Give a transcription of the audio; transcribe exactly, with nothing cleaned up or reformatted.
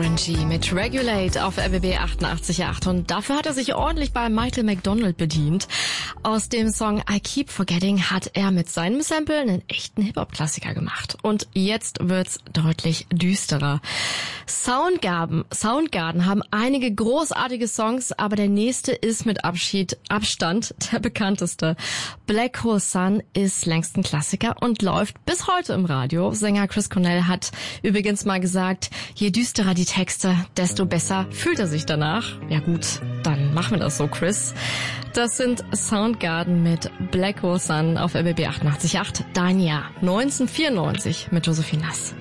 Warren G mit Regulate auf R B B achtundachtzig Komma acht und dafür hat er sich ordentlich bei Michael McDonald bedient. Aus dem Song I Keep Forgetting hat er mit seinem Sample einen echten Hip-Hop-Klassiker gemacht. Und jetzt wird's deutlich düsterer. Soundgarden, Soundgarden haben einige großartige Songs, aber der nächste ist mit Abschied, Abstand der bekannteste. Black Hole Sun ist längst ein Klassiker und läuft bis heute im Radio. Sänger Chris Cornell hat übrigens mal gesagt, je düsterer die Texte, desto besser fühlt er sich danach. Ja gut, dann machen wir das so, Chris. Das sind Soundgarden mit Black Hole Sun auf R B B achtundachtzig Komma acht. Dein Jahr neunzehnhundertvierundneunzig mit Josephine Nass.